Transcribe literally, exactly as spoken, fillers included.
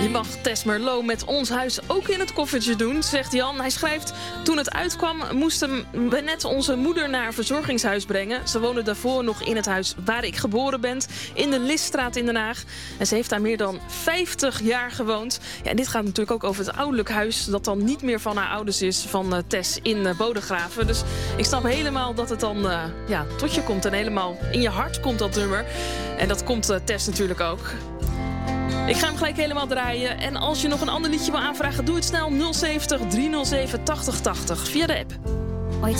Je mag Tess Merlot met Ons Huis ook in het koffertje doen, zegt Jan. Hij schrijft, toen het uitkwam moesten we net onze moeder naar een verzorgingshuis brengen. Ze woonde daarvoor nog in het huis waar ik geboren ben, in de Liststraat in Den Haag. En ze heeft daar meer dan vijftig jaar gewoond. Ja, en dit gaat natuurlijk ook over het ouderlijk huis dat dan niet meer van haar ouders is, van uh, Tess in uh, Bodegraven. Dus ik snap helemaal dat het dan uh, ja, tot je komt en helemaal in je hart komt dat nummer. En dat komt uh, Tess natuurlijk ook. Ik ga hem gelijk helemaal draaien. En als je nog een ander liedje wil aanvragen, doe het snel nul zeventig, driehonderdzeven, tachtig tachtig via de app.